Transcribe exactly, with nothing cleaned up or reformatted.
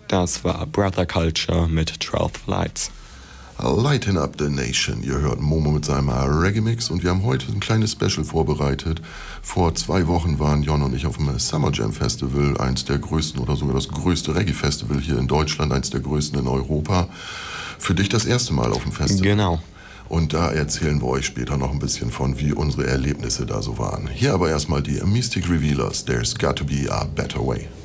Das war Brother Culture mit zwölf Lights. Lighten up the Nation. Ihr hört Momo mit seinem Reggae-Mix und wir haben heute ein kleines Special vorbereitet. Vor zwei Wochen waren Jon und ich auf dem Summer Jam Festival, eins der größten oder sogar das größte Reggae-Festival hier in Deutschland, eins der größten in Europa. Für dich das erste Mal auf dem Festival. Genau. Und da erzählen wir euch später noch ein bisschen von, wie unsere Erlebnisse da so waren. Hier aber erstmal die Mystic Revealers, There's Got to Be a Better Way.